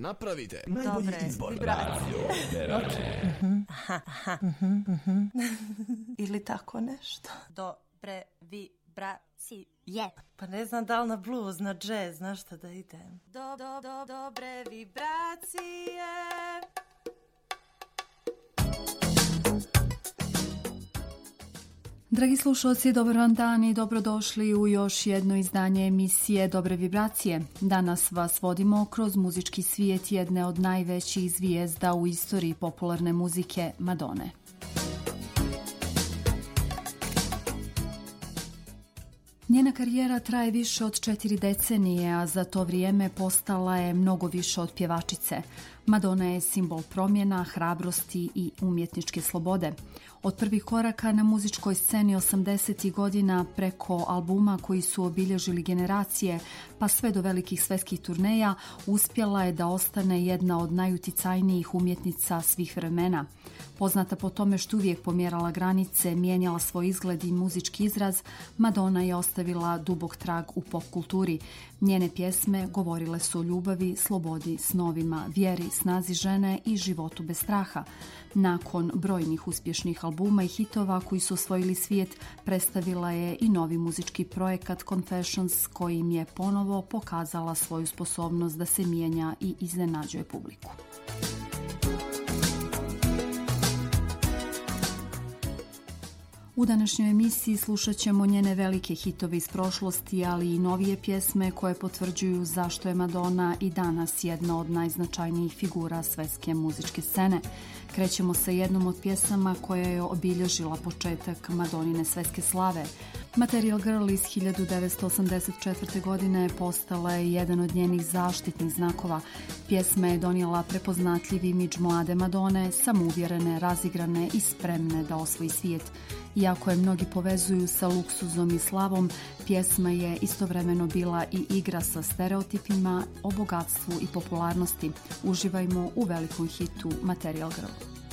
napravite najbolji izbor. Vibracije. Ili tako nešto. Dobre vibracije. Pa ne znam da li na blues, na jazz, na šta da idem. Dobre vibracije. Dragi slušalci, dobar vam dan i dobrodošli u još jedno izdanje emisije Dobre vibracije. Danas vas vodimo kroz muzički svijet jedne od najvećih zvijezda u istoriji popularne muzike, Madone. Njena karijera traje više od 4 decenije, a za to vrijeme postala je mnogo više od pjevačice. Madonna je simbol promjena, hrabrosti i umjetničke slobode. Od prvih koraka na muzičkoj sceni 80. godina preko albuma koji su obilježili generacije, pa sve do velikih svetskih turneja, uspjela je da ostane jedna od najuticajnijih umjetnica svih vremena. Poznata po tome što uvijek pomjerala granice, mijenjala svoj izgled i muzički izraz, Madonna je ostavila dubok trag u pop kulturi. Njene pjesme govorile su o ljubavi, slobodi, snovima, vjeri, snazi žene i životu bez straha. Nakon brojnih uspješnih albuma i hitova koji su osvojili svijet, predstavila je i novi muzički projekat Confessions, kojim je ponovo pokazala svoju sposobnost da se mijenja i iznenađuje publiku. U današnjoj emisiji slušat ćemo njene velike hitove iz prošlosti, ali i novije pjesme koje potvrđuju zašto je Madonna i danas jedna od najznačajnijih figura svjetske muzičke scene. Krećemo sa jednom od pjesama koja je obilježila početak Madonine svjetske slave. Material Girl iz 1984. godine postala je jedan od njenih zaštitnih znakova. Pjesma je donijela prepoznatljiv imidž mlade Madone, samouvjerene, razigrane i spremne da osvoji svijet. Iako je mnogi povezuju sa luksuzom i slavom, pjesma je istovremeno bila i igra sa stereotipima o bogatstvu i popularnosti. Uživajmo u velikom hitu Material Girl.